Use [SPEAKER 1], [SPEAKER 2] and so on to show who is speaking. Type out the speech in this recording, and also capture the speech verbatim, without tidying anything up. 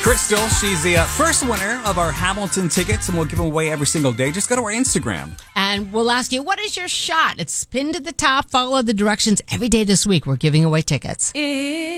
[SPEAKER 1] Crystal, she's the uh, first winner of our Hamilton tickets, and we'll give them away every single day. Just go to our Instagram.
[SPEAKER 2] And we'll ask you, what is your shot? It's pinned to the top. Follow the directions every day this week. We're giving away tickets.